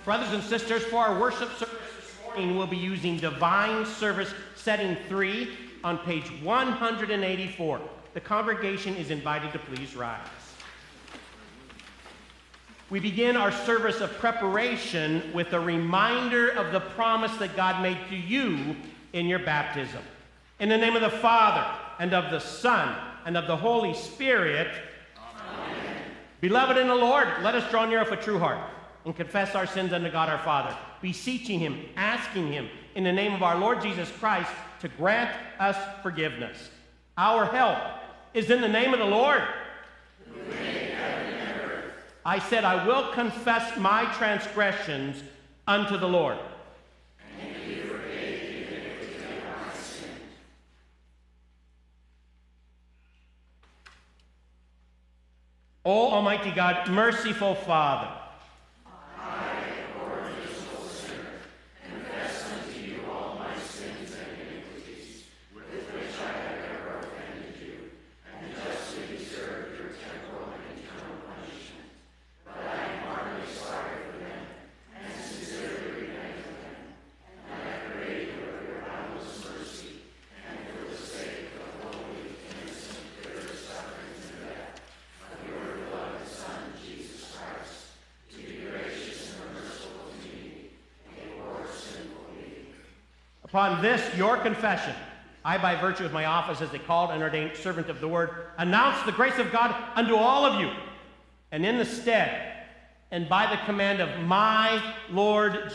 Brothers and sisters, for our worship service this morning, we'll be using Divine Service Setting 3 on page 184. The congregation is invited to please rise. We begin our service of preparation with a reminder of the promise that God made to you in your baptism. In the name of the Father, and of the Son, and of the Holy Spirit. Amen. Beloved in the Lord, let us draw near with a true heart and confess our sins unto God our Father, beseeching him, asking him, in the name of our Lord Jesus Christ, to grant us forgiveness. Our help is in the name of the Lord. Who made heaven and earth. I said, I will confess my transgressions unto the Lord. And he forgave the iniquity of my sin. O Almighty God, merciful Father, I, a poor and miserable sinner, confess unto you all my sins and iniquities, with which I have ever offended you, and justly deserve your temporal and eternal punishment. But I am heartily sorry for them, and sincerely repent of them, and I pray you of your boundless mercy, and for the sake of the holy, innocent, bitter sufferings and death of your beloved Son, Jesus Christ, to be gracious and merciful to me, a poor sinful being. upon this, your confession, I, by virtue of my office as a called and ordained servant of the word, announce the grace of God unto all of you, and in the stead and by the command of my Lord